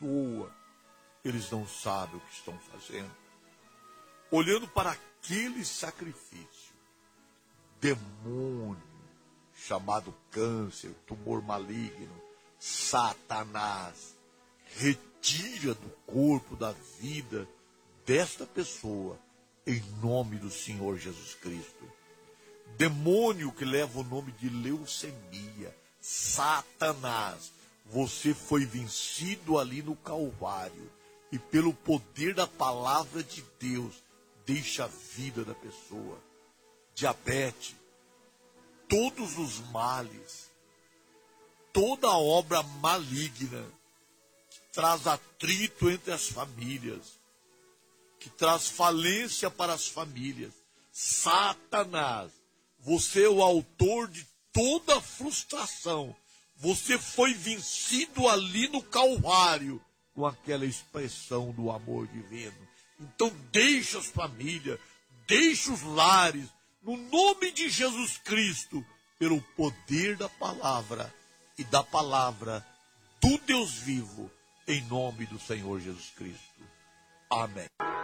toa. Eles não sabem o que estão fazendo. Olhando para aquele sacrifício, demônio, chamado câncer, tumor maligno, Satanás, retira do corpo, da vida desta pessoa, em nome do Senhor Jesus Cristo. Demônio que leva o nome de leucemia, Satanás, você foi vencido ali no Calvário, e pelo poder da palavra de Deus, deixa a vida da pessoa. Diabetes, todos os males, toda obra maligna, que traz atrito entre as famílias, que traz falência para as famílias. Satanás, você é o autor de toda frustração. Você foi vencido ali no Calvário, com aquela expressão do amor divino. Então deixa as famílias, deixa os lares, no nome de Jesus Cristo, pelo poder da palavra e da palavra do Deus vivo, em nome do Senhor Jesus Cristo. Amém.